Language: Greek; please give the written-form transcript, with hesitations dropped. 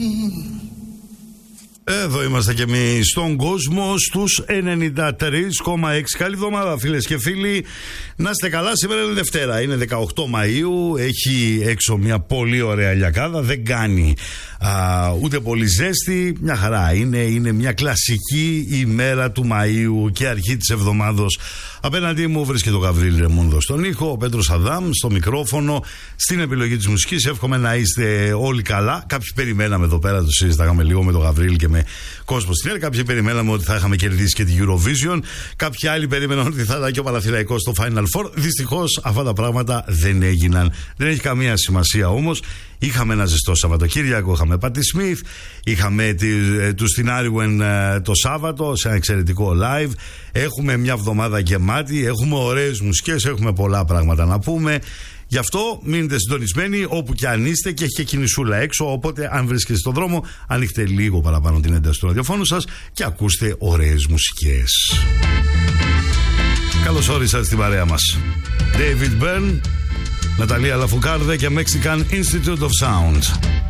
Εδώ είμαστε και εμείς στον κόσμο στους 93,6. Καλή εβδομάδα φίλες και φίλοι. Να είστε καλά, σήμερα είναι Δευτέρα, είναι 18 Μαΐου. Έχει έξω μια πολύ ωραία λιακάδα. Δεν κάνει ούτε πολύ ζέστη. Μια χαρά είναι μια κλασική ημέρα του Μαΐου και αρχή της εβδομάδος. Απέναντί μου βρίσκεται ο Γαβρίλ Ρεμούνδος στον ήχο, ο Πέτρος Αδάμ στο μικρόφωνο, στην επιλογή της μουσικής. Εύχομαι να είστε όλοι καλά. Κάποιοι περιμέναμε εδώ πέρα, το συζητάγαμε λίγο με τον Γαβρίλ και με κόσμο στην ΕΡ. Κάποιοι περιμέναμε ότι θα είχαμε κερδίσει και τη Eurovision. Κάποιοι άλλοι περίμεναν ότι θα ήταν και ο Παναθηναϊκός στο Final Four. Δυστυχώς αυτά τα πράγματα δεν έγιναν. Δεν έχει καμία σημασία όμως. Είχαμε ένα ζεστό Σαββατοκύριακο, είχαμε Πάτι Σμιθ, είχαμε του στην Άριουεν το Σάββατο σε ένα εξαιρετικό live. Έχουμε μια εβδομάδα γεμάτη, έχουμε ωραίες μουσικές, έχουμε πολλά πράγματα να πούμε. Γι' αυτό μείνετε συντονισμένοι όπου και αν είστε και έχει και κινησούλα έξω. Οπότε, αν βρίσκεστε στον δρόμο, ανοίξτε λίγο παραπάνω την ένταση του ραδιοφώνου σας και ακούστε ωραίες μουσικές. Καλώς όρισατε στην παρέα μας. David Byrne, Ναταλία Λαφουκάρδε και Mexican Institute of Sound.